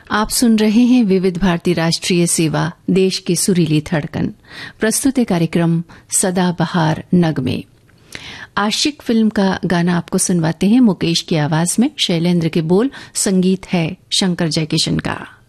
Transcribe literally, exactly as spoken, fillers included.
आप सुन रहे हैं विविध भारती राष्ट्रीय सेवा, देश की सुरीली धड़कन। प्रस्तुत है कार्यक्रम सदाबहार नगमे। आशिक फिल्म का गाना आपको सुनवाते हैं मुकेश की आवाज में। शैलेंद्र के बोल, संगीत है शंकर जयकिशन का।